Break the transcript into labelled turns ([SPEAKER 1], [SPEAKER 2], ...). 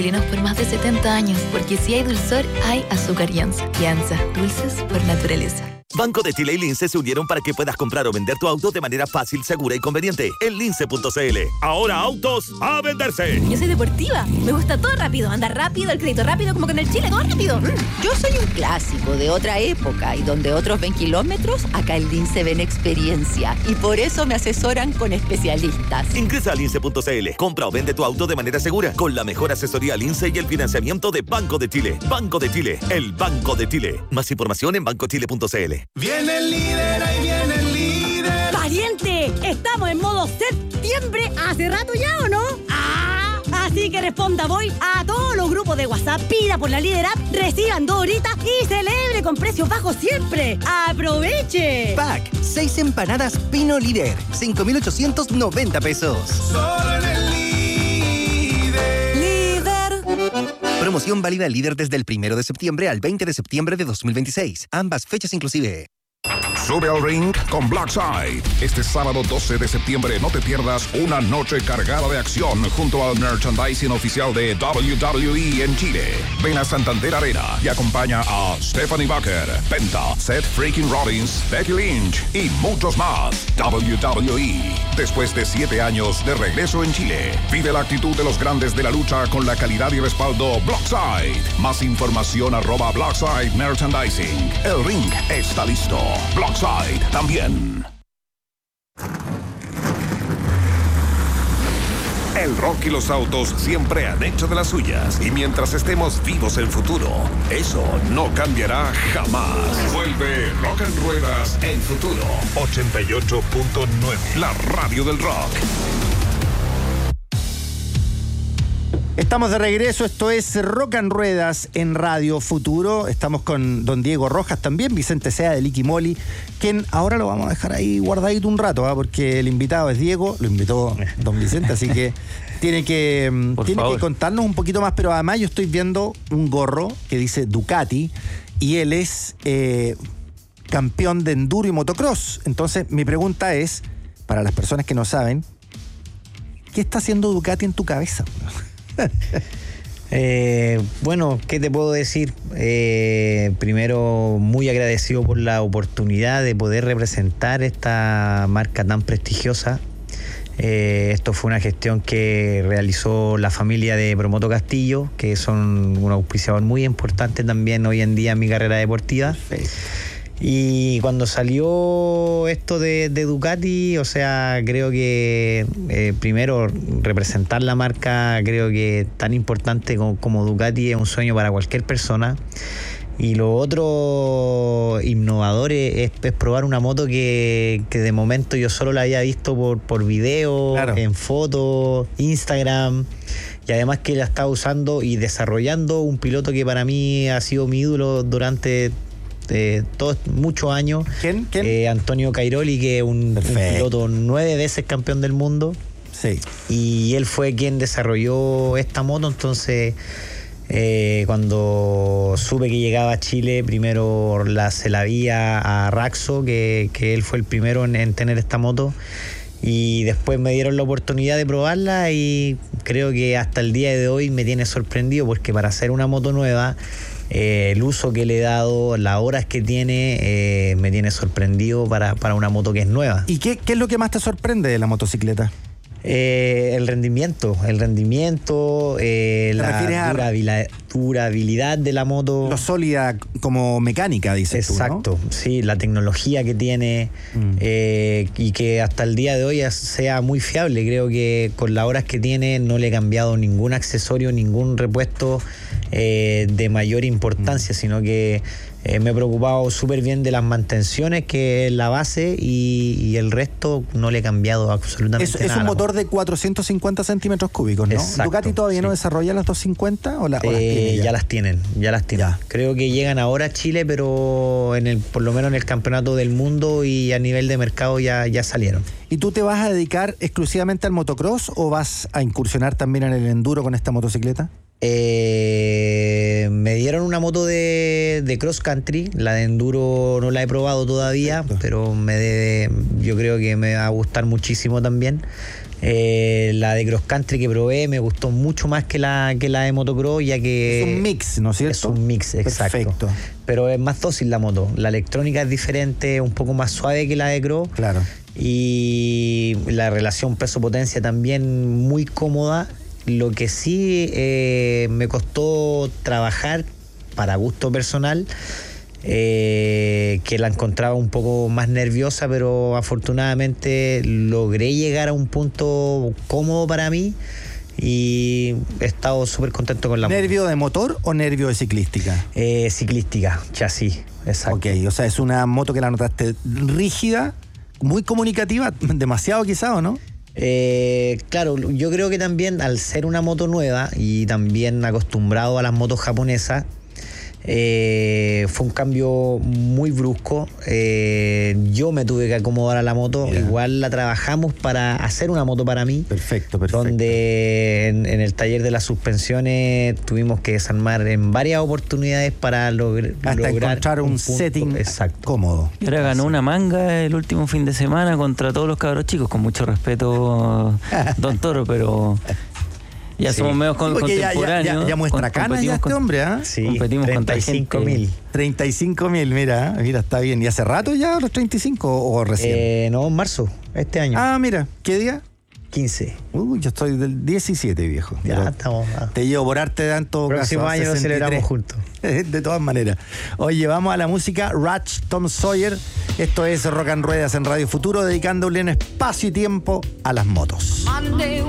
[SPEAKER 1] por más de 70 años, porque si hay dulzor, hay azúcar Yanza. Yanza, dulces por naturaleza.
[SPEAKER 2] Banco de Chile y Lince se unieron para que puedas comprar o vender tu auto de manera fácil, segura y conveniente en lince.cl. Ahora autos a venderse.
[SPEAKER 3] Yo soy deportiva, me gusta todo rápido, andar rápido, el crédito rápido, como con el Chile, todo rápido.
[SPEAKER 4] Yo soy un clásico de otra época y donde otros ven kilómetros, acá en Lince ven experiencia y por eso me asesoran con especialistas.
[SPEAKER 2] Ingresa a lince.cl, compra o vende tu auto de manera segura con la mejor asesoría Lince y el financiamiento de Banco de Chile. Banco de Chile, el Banco de Chile. Más información en bancochile.cl.
[SPEAKER 5] Viene el líder, ahí viene el líder.
[SPEAKER 3] ¡Pariente! ¿Estamos en modo septiembre hace rato ya o no? ¡Ah! Así que responda voy a todos los grupos de WhatsApp, pida por la Líder App, reciban 2 horitas y celebre con precios bajos siempre. ¡Aproveche!
[SPEAKER 6] Pack, 6 empanadas Pino Líder, 5,890 pesos.
[SPEAKER 5] Solo en el líder.
[SPEAKER 3] Líder.
[SPEAKER 6] Promoción válida Líder desde el 1 de septiembre al 20 de septiembre de 2026. Ambas fechas inclusive.
[SPEAKER 7] Sube al ring con Blackside. Este sábado 12 de septiembre no te pierdas una noche cargada de acción junto al merchandising oficial de WWE en Chile. Ven a Santander Arena y acompaña a Stephanie Bucker, Penta, Seth Freaking Rollins, Becky Lynch y muchos más. WWE. Después de 7 años de regreso en Chile, vive la actitud de los grandes de la lucha con la calidad y respaldo Blackside. Más información @Blackside Merchandising. El ring está listo. Blackside también. El rock y los autos siempre han hecho de las suyas. Y mientras estemos vivos en futuro, eso no cambiará jamás. Vuelve Rock en Ruedas en Futuro 88.9. La radio del rock.
[SPEAKER 8] Estamos de regreso, esto es Rock en Ruedas en Radio Futuro. Estamos con don Diego Rojas también, Vicente Sea de Liqui Moly, quien ahora lo vamos a dejar ahí guardadito un rato, porque el invitado es Diego, lo invitó don Vicente, así que tiene que contarnos un poquito más, pero además yo estoy viendo un gorro que dice Ducati y él es campeón de enduro y motocross. Entonces mi pregunta es, para las personas que no saben, ¿qué está haciendo Ducati en tu cabeza?
[SPEAKER 9] Bueno, ¿qué te puedo decir? Primero, muy agradecido por la oportunidad de poder representar esta marca tan prestigiosa. Esto fue una gestión que realizó la familia de Promoto Castillo, que son un auspiciador muy importante también hoy en día en mi carrera deportiva.
[SPEAKER 8] Perfecto.
[SPEAKER 9] Y cuando salió esto de Ducati, o sea, creo que primero representar la marca, creo que tan importante como Ducati es un sueño para cualquier persona. Y lo otro innovador es probar una moto que de momento yo solo la había visto por video, claro, en fotos, Instagram. Y además que la estaba usando y desarrollando un piloto que para mí ha sido mi ídolo durante todos muchos años.
[SPEAKER 8] ¿Quién?
[SPEAKER 9] Antonio Cairoli, que es un piloto 9 veces campeón del mundo.
[SPEAKER 8] Sí. Y
[SPEAKER 9] él fue quien desarrolló esta moto. Entonces, cuando supe que llegaba a Chile, primero se la vi a Raxo, que él fue el primero en tener esta moto. Y después me dieron la oportunidad de probarla y creo que hasta el día de hoy me tiene sorprendido, porque para hacer una moto nueva, el uso que le he dado, las horas que tiene, me tiene sorprendido para una moto que es nueva.
[SPEAKER 8] ¿Y qué es lo que más te sorprende de la motocicleta?
[SPEAKER 9] El rendimiento, la durabilidad de la moto.
[SPEAKER 8] Lo sólida como mecánica, dices tú, ¿no?
[SPEAKER 9] Exacto, sí, la tecnología que tiene, y que hasta el día de hoy sea muy fiable. Creo que con las horas que tiene no le he cambiado ningún accesorio, ningún repuesto de mayor importancia, sino que me he preocupado súper bien de las mantenciones, que es la base, y el resto no le he cambiado absolutamente nada.
[SPEAKER 8] Es un motor de 450 centímetros cúbicos, ¿no?
[SPEAKER 9] Exacto,
[SPEAKER 8] ¿Ducati todavía
[SPEAKER 9] sí
[SPEAKER 8] no desarrolla las 250 o las tiene ya?
[SPEAKER 9] Ya las tienen. Ya. Creo que llegan ahora a Chile, pero por lo menos en el campeonato del mundo y a nivel de mercado ya salieron.
[SPEAKER 8] ¿Y tú te vas a dedicar exclusivamente al motocross o vas a incursionar también en el enduro con esta motocicleta?
[SPEAKER 9] Me dieron una moto de cross country, la de enduro no la he probado todavía. Perfecto. Pero yo creo que me va a gustar muchísimo también. La de cross country que probé me gustó mucho más que la de motocross, ya que...
[SPEAKER 8] Es un mix, ¿no es cierto?
[SPEAKER 9] Es un mix, exacto.
[SPEAKER 8] Perfecto.
[SPEAKER 9] Pero es más dócil la moto. La electrónica es diferente, un poco más suave que la de cross.
[SPEAKER 8] Claro.
[SPEAKER 9] Y la relación peso-potencia también muy cómoda. Lo que sí me costó trabajar para gusto personal, que la encontraba un poco más nerviosa, pero afortunadamente logré llegar a un punto cómodo para mí y he estado súper contento con la moto.
[SPEAKER 8] ¿Nervio de motor o nervio de ciclística?
[SPEAKER 9] Ciclística, chasis, exacto.
[SPEAKER 8] Ok, o sea, es una moto que la notaste rígida, muy comunicativa, demasiado quizá, ¿o no?
[SPEAKER 9] Claro, yo creo que también al ser una moto nueva y también acostumbrado a las motos japonesas, fue un cambio muy brusco. Yo me tuve que acomodar a la moto. Mira. Igual la trabajamos para hacer una moto para mí.
[SPEAKER 8] Perfecto.
[SPEAKER 9] Donde en el taller de las suspensiones tuvimos que desarmar en varias oportunidades para lograr
[SPEAKER 8] encontrar un setting cómodo.
[SPEAKER 10] Y ahora ganó una manga el último fin de semana contra todos los cabros chicos, con mucho respeto, Don Toro, pero... Ya somos medio contemporáneos.
[SPEAKER 8] Ya muestra canas ya este hombre, ¿ah?
[SPEAKER 9] Sí,
[SPEAKER 10] competimos
[SPEAKER 9] 35.000.
[SPEAKER 8] 35.000, mira, está bien. ¿Y hace rato ya los 35 o recién?
[SPEAKER 9] No, en marzo, este año.
[SPEAKER 8] Ah, mira, ¿qué día?
[SPEAKER 9] 15.
[SPEAKER 8] Yo estoy del 17, viejo.
[SPEAKER 9] Ya estamos.
[SPEAKER 8] Te llevo por arte de tanto.
[SPEAKER 9] Próximo año lo celebramos juntos.
[SPEAKER 8] De todas maneras. Oye, vamos a la música. Ratch, Tom Sawyer. Esto es Rock and Ruedas en Radio Futuro, dedicándole un espacio y tiempo a las motos.
[SPEAKER 11] Monday